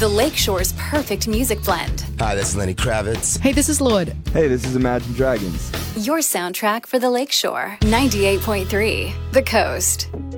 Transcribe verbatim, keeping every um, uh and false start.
The Lakeshore's perfect music blend. Hi, this is Lenny Kravitz. Hey, this is Lorde. Hey, this is Imagine Dragons. Your soundtrack for the Lakeshore. ninety-eight point three, The Coast.